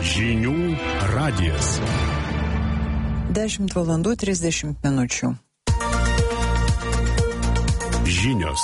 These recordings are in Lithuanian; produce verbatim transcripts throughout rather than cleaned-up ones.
Žinių radijas. dešimt valandų trisdešimt minučių. Žinios.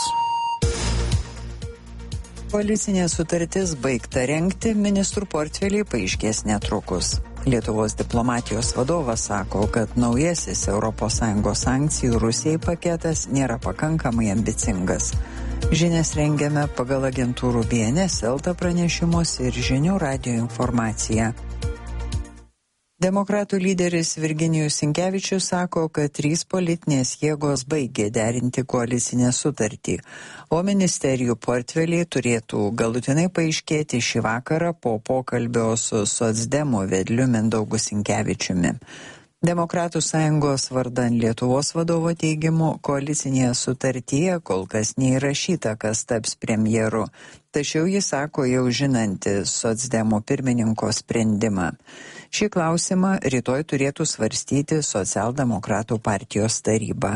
Koalicinė sutartis baigta rengti, ministrų portfeliai paaiškės netrukus. Lietuvos diplomatijos vadovas sako, kad naujasis Europos Sąjungos sankcijų Rusijai paketas nėra pakankamai ambicingas. Žinias rengiame pagal agentūrų B N S, Elta pranešimus ir Žinių radijo informaciją. Demokratų lyderis Virginijus Sinkevičius sako, kad trys politinės jėgos baigė derinti koalicinę sutartį, o ministerijų portfeliai turėtų galutinai paaiškėti šį vakarą po pokalbio su socdemų vedliu Mindaugu Sinkevičiumi. Demokratų sąjungos vardan Lietuvos vadovo teigimu, koalicinėje sutartyje kol kas neįrašyta, kas taps premjeru, tačiau jis sako jau žinanti socdemų pirmininko sprendimą. Šį klausimą rytoj turėtų svarstyti Socialdemokratų partijos taryba.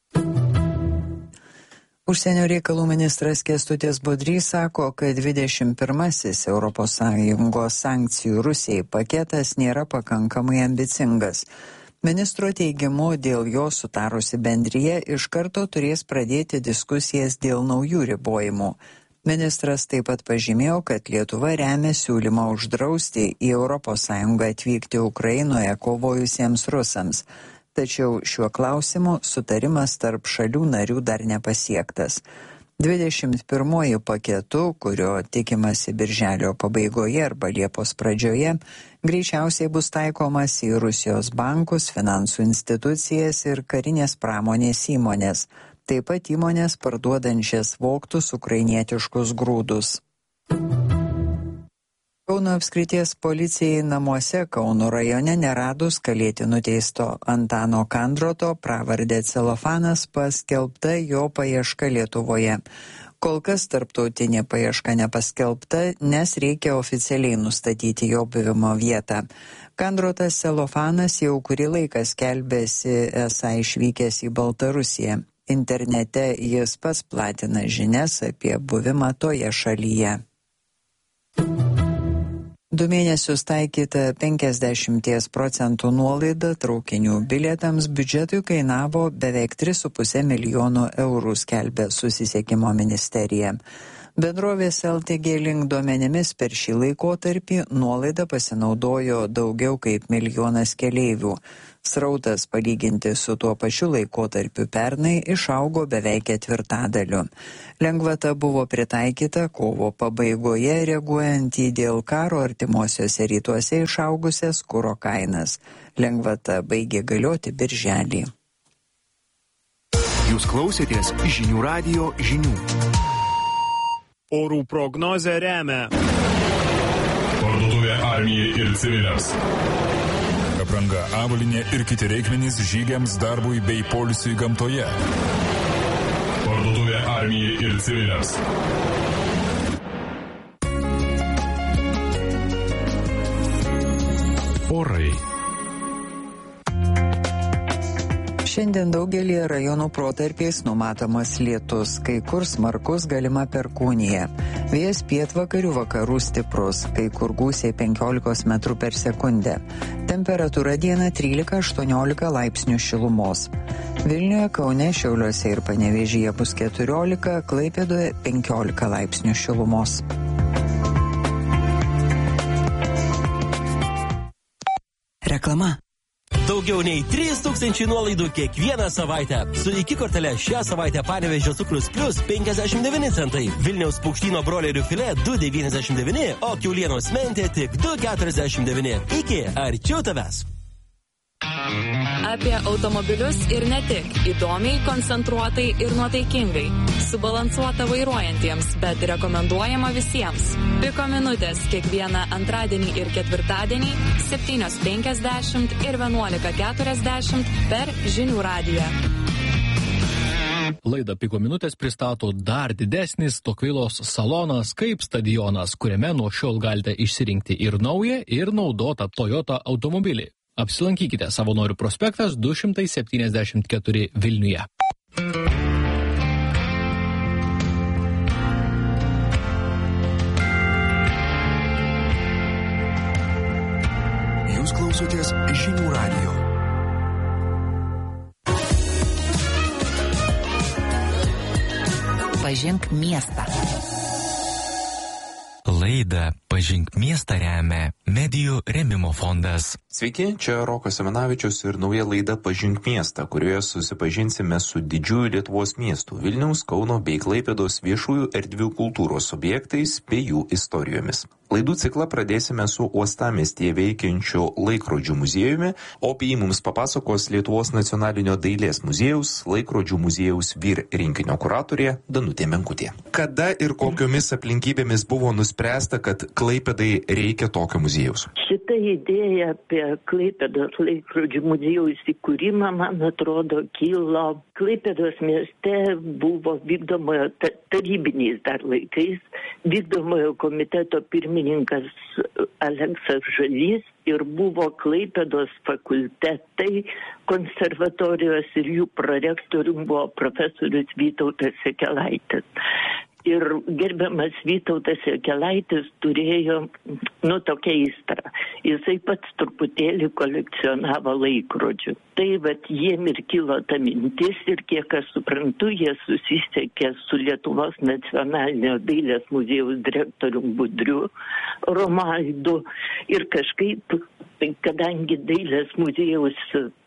Užsienio reikalų ministras Kęstutis Budrys sako, kad dvidešimt pirmasis Europos Sąjungos sankcijų Rusijai paketas nėra pakankamai ambicingas. Ministro teigimu, dėl jo sutarusi bendrija iš karto turės pradėti diskusijas dėl naujų ribojimų. Ministras taip pat pažymėjo, kad Lietuva remia siūlymą uždrausti į Europos Sąjungą atvykti Ukrainoje kovojusiems rusams. Tačiau šiuo klausimu sutarimas tarp šalių narių dar nepasiektas. dvidešimt pirmuoju paketu, kurio tikimasi birželio pabaigoje arba Liepos pradžioje, greičiausiai bus taikomas į Rusijos bankus, finansų institucijas ir karinės pramonės įmonės, taip pat įmonės parduodančias vogtus ukrainietiškus grūdus. Kauno apskrities policijai namuose Kauno rajone neradus kalėti nuteisto Antano Kandroto, pravardę Celofanas, paskelbta jo paieška Lietuvoje. Kol kas tarptautinė paieška nepaskelbta, nes reikia oficialiai nustatyti jo buvimo vietą. Kandrotas Celofanas jau kurį laiką skelbėsi esą išvykęs į Baltarusiją. Internete jis pats platina žinias apie buvimą toje šalyje. Du mėnesius taikyta penkiasdešimt procentų nuolaida traukinių bilietams biudžetui kainavo beveik tris su puse milijono eurų, skelbė Susisiekimo ministerija. Bendrovės L T G Link duomenimis per šį laikotarpį nuolaida pasinaudojo daugiau kaip milijonas keleivių. Srautas palyginti su tuo pačiu laikotarpiu pernai išaugo beveik ketvirtadaliu. Lengvata buvo pritaikyta kovo pabaigoje, reaguojant į dėl karo artimuosiuose rytuose išaugusias kuro kainas. Lengvata baigė galioti birželį. Jūs klausėtės Žinių radijo žinių. Orų prognozę remia Parduotuvė armijai ir civiliams. Apranga, avalynė ir kiti reikmenys žygiams, darbui bei poilsiui gamtoje. Parduotuvė armijai ir civiliams. Orai. Šiandien daugelį rajonų protarpiais numatomas lietus, kai kur smarkus, galima perkūnija. Vėjas pietvakarių vakarų stiprus, kai kur gūsiai penkiolika metrų per sekundę. Temperatūra dieną trylika aštuoniolika laipsnių šilumos. Vilniuje, Kaune, Šiauliuose ir Panevėžyje bus keturiolika, Klaipėdoje penkiolika laipsnių šilumos. Reklama. Daugiau nei trys tūkstančiai nuolaidų kiekvieną savaitę. Su iki kortele šią savaitę Panevėžio cukrus plus penkiasdešimt devyni centai. Vilniaus paukštyno brolerių filė du devyniasdešimt devyni, o kiaulienos mentė tik du keturiasdešimt devyni. Iki arčiau tavęs. Apie automobilius ir ne tik. Įdomiai, koncentruotai ir nuotaikingai. Subalansuota vairuojantiems, bet rekomenduojama visiems. Piko minutės kiekvieną antradienį ir ketvirtadienį septynios penkiasdešimt ir vienuolika keturiasdešimt per Žinių radiją. Laidą Piko minutės pristato dar didesnis Tokvilos salonas kaip stadionas, kuriame nuo šiol galite išsirinkti ir naują, ir naudotą Toyota automobilį. Apsilankykite Savanorių prospektas du šimtai septyniasdešimt keturi Vilniuje. Jūs klausotės Žinių radijo. Pažink miestą. Laidą Pažink miestą remia Medijų rėmimo fondas. Sveiki, čia Rokas Seminavičius ir nauja laida Pažink miestą, kurioje susipažinsime su didžiųjų Lietuvos miestų Vilniaus, Kauno bei Klaipėdos viešųjų erdvių kultūros objektais bei jų istorijomis. Laidų ciklą pradėsime su uostamiestyje veikiančiu laikrodžių muziejumi, o apie jį mums papasakos Lietuvos nacionalinio dailės muziejaus laikrodžių muziejaus vyr rinkinio kuratorė Danutė Menkutė. Kada ir kokiomis aplinkybėmis buvo nuspręsta, kad Klaipėdai reikia tokio muziejaus? Šita idėja apie Klaipėdos laikrodžių muziejaus įkūrimą, man atrodo, kilo Klaipėdos mieste, buvo vykdomojo tarybiniais dar laikais, vykdomojo komiteto pirmininkas Aleksas Žalys ir buvo Klaipėdos fakultetai konservatorijos ir jų prorektorium buvo profesorius Vytautas Jakelaitis. Ir gerbiamas Vytautas Jakelaitis turėjo, nu, tokią įstrą. Jisai pats truputėlį kolekcionavo laikrodžių. Tai vat jiem ir kilo ta mintis ir kiek aš suprantu, jie susisiekė su Lietuvos nacionalinio dailės muziejaus direktorium Budriu Romaldu ir kažkaip, kadangi dailės muziejaus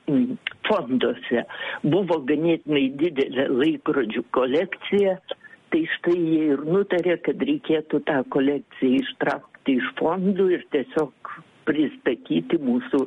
fonduose buvo ganėtinai didelė laikrodžių kolekcija, tai štai jie ir nutarė, kad reikėtų tą kolekciją ištraukti iš fondų ir tiesiog pristatyti mūsų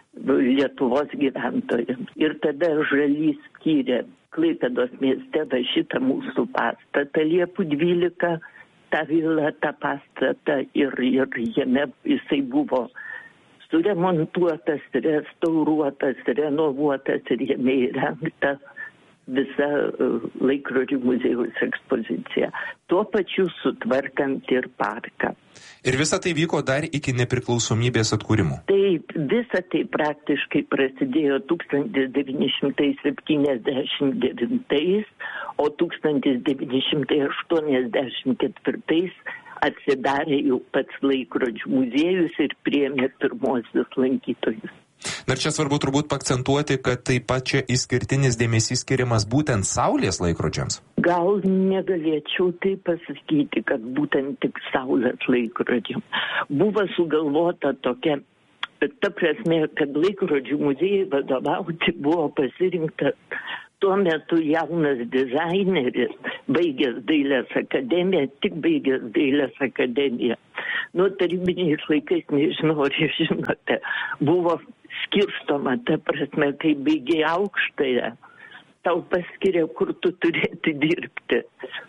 Lietuvos gyventojams. Ir tada Žalys skyrė Klaipėdos mieste va šitą mūsų pastatą Liepų dvylika, tą vilą, tą pastatą ir, ir jame jisai buvo suremontuotas, restauruotas, renovuotas ir jame įrengta visa laikrodžių muziejaus ekspozicija. Tuo pačiu sutvarkant ir parką. Ir visa tai vyko dar iki nepriklausomybės atkūrimo? Taip, visa tai praktiškai prasidėjo tūkstantis devyni šimtai septyniasdešimt devintais, o tūkstantis devyni šimtai aštuoniasdešimt ketvirtais atsidarė jau pats laikrodžių muziejus ir priėmė pirmosius lankytojus. Na ir čia svarbu turbūt akcentuoti, kad taip pat čia išskirtinis dėmesys skiriamas būtent Saulės laikrodžiams. Gal negalėčiau tai pasakyti, kad būtent tik Saulės laikrodžiams. Buvo sugalvota tokia, ta prasme, kad laikrodžių muziejai vadovauti buvo pasirinktas tuo metu jaunas dizaineris, baigęs dailės akademiją, tik baigęs dailės akademiją. Nu, tarybiniais laikais, nežinau, ar jūs žinote, buvo skirstoma, ta prasme, kai baigė aukštąją, tau paskiria, kur tu turėti dirbti.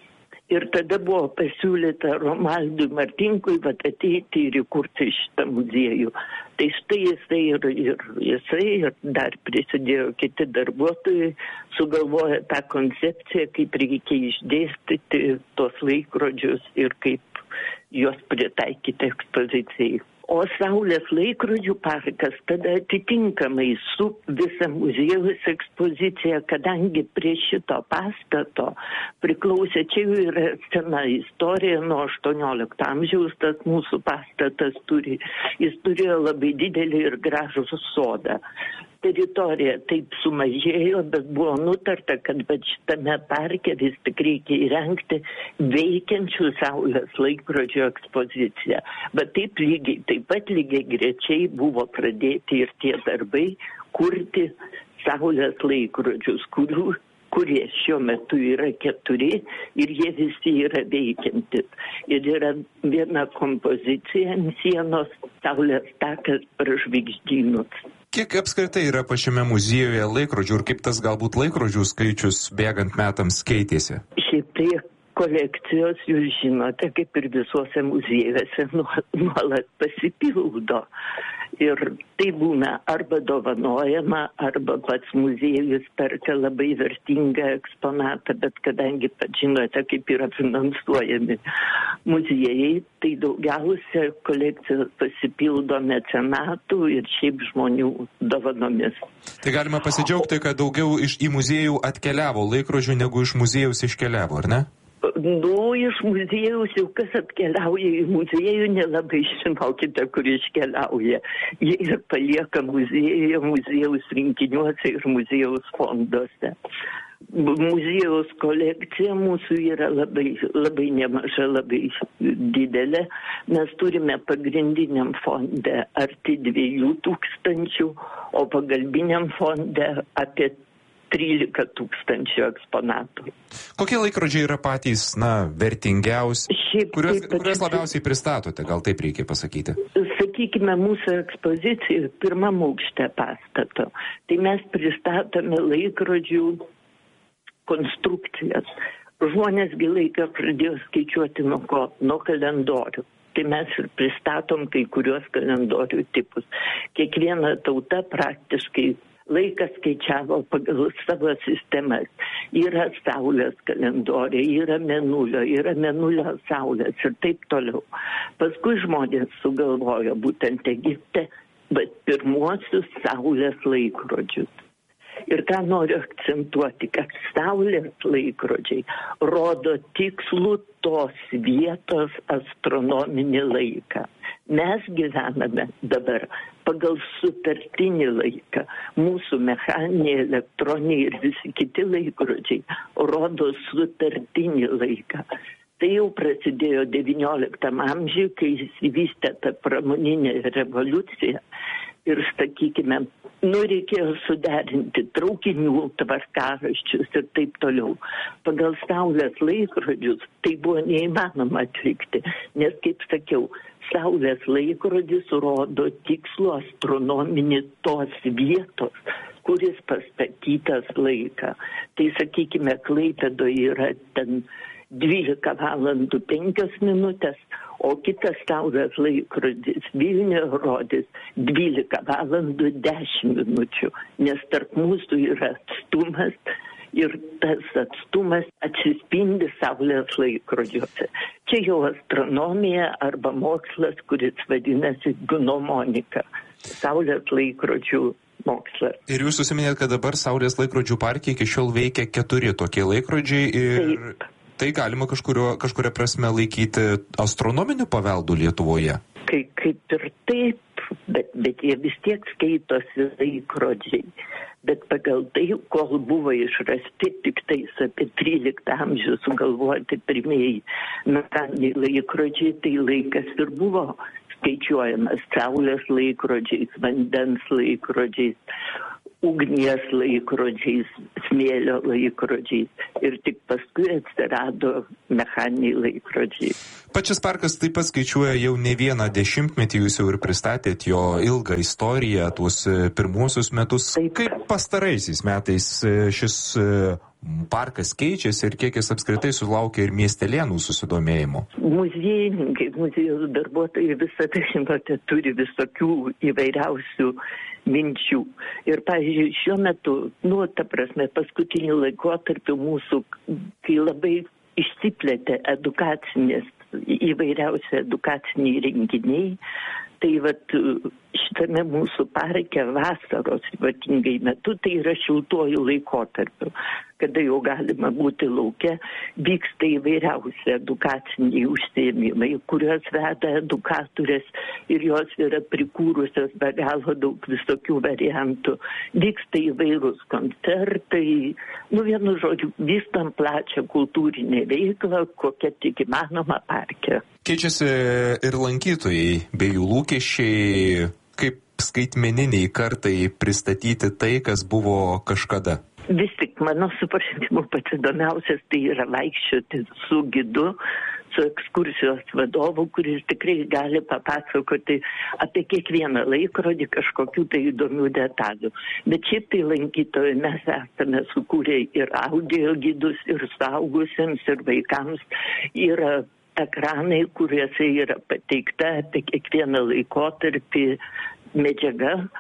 Ir tada buvo pasiūlyta Romaldui Martinkui vat ateiti ir įkurti šitą muziejų. Tai štai jisai ir, ir jisai ir dar prisidėjo kiti darbuotojai, sugalvoja tą koncepciją, kaip reikia išdėstyti tos laikrodžius ir kaip juos pritaikyti ekspozicijai. O Saulės laikrodžių parkas tada atitinkamai su visa muziejaus ekspozicija, kadangi prie šito pastato priklausė, čia jau yra sena istorija, nuo aštuoniolikto amžiaus tas mūsų pastatas turi, jis turėjo labai didelį ir gražų sodą. Teritorija taip sumažėjo, bet buvo nutarta, kad šitame parke vis tik reikia įrengti veikiančių Saulės laikrodžių ekspoziciją. Bet taip lygiai, taip pat lygiai grečiai buvo pradėti ir tie darbai kurti Saulės laikrodžius, kurių, kurie šiuo metu yra keturi ir jie visi yra veikiantis. Ir yra viena kompozicija ant sienos Saulės takas per žvaigždynus. Kiek apskritai yra pačiame muziejuje laikrodžių ir kaip tas galbūt laikrodžių skaičius bėgant metams keitėsi? Šiaip tai kolekcijos, jūs žinote, kaip ir visuose muziejuose nuolat pasipildo. Ir tai būna arba dovanojama, arba pats muziejus perka labai vertingą eksponatą, bet kadangi, pat žinote, kaip yra finansuojami muziejai, tai daugiausia kolekcijos pasipildo mecenatų ir šiaip žmonių dovanomis. Tai galima pasidžiaugti, kad daugiau iš į muziejų atkeliavo laikrodžių, negu iš muziejaus iškeliavo, ar ne? Nu, iš muziejaus jau kas atkeliauja į muziejų, nelabai žinokite, kur iškeliauja. Jie ir palieka muziejuje, muziejaus rinkiniuose ir muziejaus fonduose. Muziejaus kolekcija mūsų yra labai, labai nemaža, labai didelė. Mes turime pagrindiniam fonde arti dviejų tūkstančių, o pagalbiniam fonde apie trylika tūkstančių eksponatų. Kokie laikrodžiai yra patys, na, vertingiausi, Šiaip, kuriuos, taip, kuriuos labiausiai pristatote, gal taip reikia pasakyti? Sakykime, mūsų ekspozicija pirmam aukšte pastato. Tai mes pristatome laikrodžių konstrukcijas. Žmonėsgi laiką pradėjo skaičiuoti nuo ko? Nuo kalendorių. Tai mes ir pristatom kai kuriuos kalendorių tipus. Kiekviena tauta praktiškai laiką skaičiavo pagal savo sistemas. Yra saulės kalendoriai, yra mėnulio, yra mėnulio saulės ir taip toliau. Paskui žmonės sugalvojo būtent Egipte, bet pirmuosius saulės laikrodžius. Ir ką noriu akcentuoti, kad saulės laikrodžiai rodo tikslų tos vietos astronominį laiką. Mes gyvename dabar pagal sutartinį laiką. Mūsų mechaniniai, elektroniniai ir visi kiti laikrodžiai rodo sutartinį laiką. Tai jau prasidėjo devynioliktam amžiuje, kai įsivystė ta pramoninė revoliucija. Ir, sakykime, nu reikėjo suderinti traukinių tvarkaraščius ir taip toliau. Pagal saulės laikrodžius tai buvo neįmanoma atlikti, nes, kaip sakiau, saulės laikrodis rodo tikslų astronominį tos vietos, kuris pastatytas laiką. Tai, sakykime, Klaipėdoje yra ten dvylika valandų penkios minutės, o kitas saulės laikrodis Vilniuje rodys dvylika valandų dešimt minučių, nes tarp mūsų yra atstumas ir tas atstumas atsispindi saulės laikrodžiuose. Čia jau astronomija arba mokslas, kuris vadinasi gnomonika, saulės laikrodžių mokslas. Ir jūs užsiminėt, kad dabar saulės laikrodžių parke iki šiol veikia keturi tokie laikrodžiai ir... Taip. Tai galima kažkurio, kažkuria prasme laikyti astronominiu paveldu Lietuvoje? Kai, kaip ir taip, bet, bet jie vis tiek skaitosi laikrodžiai. Bet pagal tai, kol buvo išrasti tik tais apie tryliktą amžių sugalvoti pirmieji mechaniniai laikrodžiai, tai laikas ir buvo skaičiuojamas saulės laikrodžiais, vandens laikrodžiais, ugnies laikrodžiais, smėlio laikrodžiais ir tik paskui atsirado mechaniniai laikrodžiai. Pačias parkas taip pat skaičiuoja jau ne vieną dešimtmetį, jūs jau ir pristatėt jo ilgą istoriją, tuos pirmuosius metus. Taip. Kaip pastaraisiais metais šis parkas keičiasi ir kiek jis apskritai sulaukia ir miestelėnų susidomėjimo? Muziejininkai, muziejus darbuotojai visada, žinote, turi visokių įvairiausių minčių. Ir, pavyzdžiui, šiuo metu, nu, ta prasme, paskutiniu laikotarpiu mūsų, kai labai išsiplėtė edukacinės, įvairiausi edukaciniai renginiai, tai vat šitame mūsų parke vasaros ypatingai metu, tai yra šiltuoju laikotarpiu, kada jau galima būti lauke, vyksta įvairiausi edukaciniai užsiėmimai, kuriuos veda edukatorės ir jos yra prikūrusios be galo daug visokių variantų. Vyksta įvairūs koncertai, nu vienu žodžiu, vystam plačią kultūrinę veiklą, kokia tik įmanoma parke. Keičiasi ir lankytojai bei jų lūkesčiai, kaip skaitmeniniai kartai pristatyti tai, kas buvo kažkada. Vis tik, mano supratimu, pats įdomiausias tai yra vaikščioti su gidu, su ekskursijos vadovu, kuris tikrai gali papasakoti apie kiekvieną laikrodį kažkokių tai įdomių detalių. Bet šiaip tai lankytojai mes esame sukūrę ir audio gidus, ir suaugusiems, ir vaikams. Yra ekranai, kuriuose yra pateikta apie kiekvieną laikotarpį medžiaga,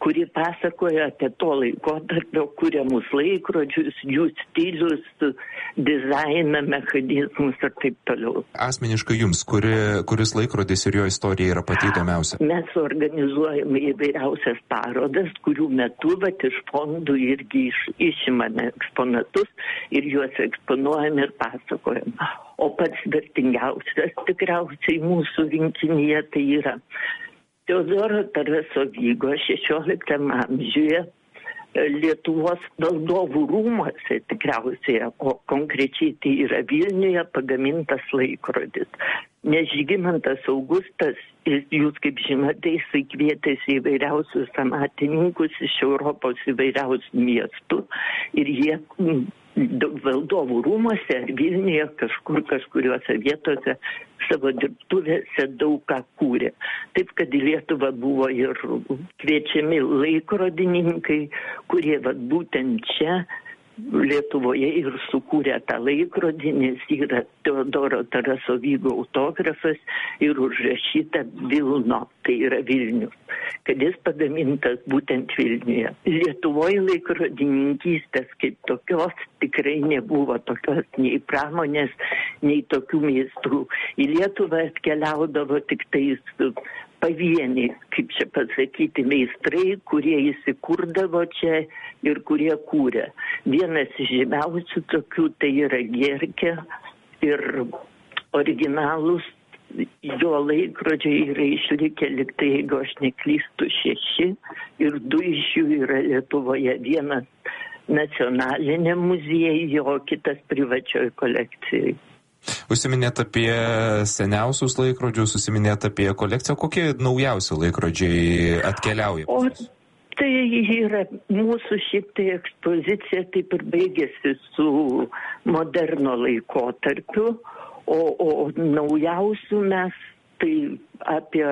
kuri pasakoja apie to laikotarpio kuriamus laikrodžius, jų stilius, dizainą, mechanizmus ir taip toliau. Asmeniškai jums, kuri, kuris laikrodis ir jo istorija yra pati įdomiausia? Mes organizuojame įvairiausias parodas, kurių metu vat, iš fondų irgi iš, išimame eksponatus ir juos eksponuojame ir pasakojame. O pats vertingiausias tikriausiai mūsų rinkinyje tai yra Teodoro Taraso Vygo šešioliktam amžiuje Lietuvos valdovų rūmuose tikriausiai, o konkrečiai tai yra Vilniuje pagamintas laikrodis. Nes Žygimantas Augustas, jūs kaip žinote, jisai kvietėsi įvairiausius amatininkus iš Europos įvairiausių miestų ir jie valdovų rūmuose ar Vilniuje kažkur kažkuriuose vietose savo dirbtuvėse daug ką kūrė. Taip, kad į Lietuvą buvo ir kviečiami laikrodininkai, kurie vat, būtent čia Lietuvoje ir sukūrė tą laikrodį, nes yra Teodoro Taraso Vygo autografas ir užrašyta Vilno, tai yra Vilnius, kad jis pagamintas būtent Vilniuje. Lietuvoje laikrodininkystės kaip tokios tikrai nebuvo, tokios nei pramonės, nei tokių meistrų. Į Lietuvą atkeliaudavo tik tais pavieniai, kaip čia pasakyti, meistrai, kurie įsikurdavo čia ir kurie kūrė. Vienas iš žymiausių tokių tai yra Gerke ir originalus jo laikrodžiai yra išlikę, liktai, jeigu aš neklystu, šeši ir du iš jų yra Lietuvoje. Vienas nacionaliniam muziejuje, o kitas privačioj kolekcijai. Užsiminėt apie seniausius laikrodžius, užsiminėt apie kolekciją. Kokie naujausi laikrodžiai atkeliauja? O tai yra mūsų šitai ekspozicija taip ir baigėsi su moderno laikotarpiu, o, o naujausių mes tai apie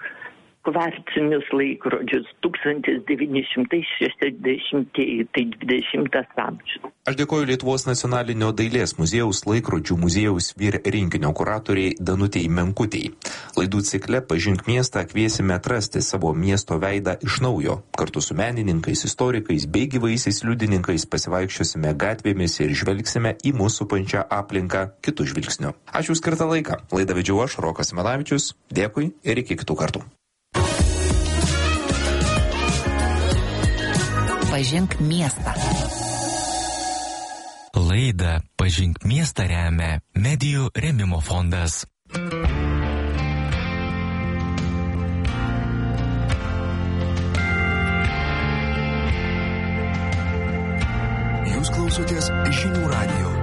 kvarcinius laikrodžius tūkstantis devyni šimtai šešiasdešimtieji, tai dvidešimtas amžius. Aš dėkoju Lietuvos nacionalinio dailės muziejaus laikrodžių muziejaus vyr rinkinio kuratoriai Danutei Menkutei. Laidų cikle Pažink miestą kviesime atrasti savo miesto veidą iš naujo. Kartu su menininkais, istorikais bei gyvaisiais liudininkais pasivaikščiosime gatvėmis ir žvelgsime į mūsų pančią aplinką kitų žvilgsnių. Ačiū skirtą laiką. Laidą vedžiau aš, Rokas Melavičius. Dėkui ir iki kitų kartų. Pažink miestą. Laidą Pažink miestą remia Medijų rėmimo fondas. Jūs klausotės Žinių radijo.